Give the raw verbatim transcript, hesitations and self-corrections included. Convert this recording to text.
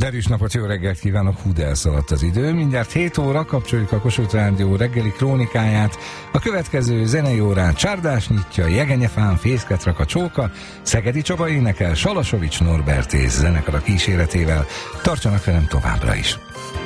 Derűs napot, jó reggelt kívánok, hú, de elszaladt az idő. Mindjárt hét óra, kapcsoljuk a Kossuth Rádió reggeli krónikáját. A következő zenei órán Csárdás nyitja, Jegenyefán fészket rak a csóka, Szegedi Csaba énekel, Salasovics Norbert és zenekar a kíséretével. Tartsanak velem továbbra is!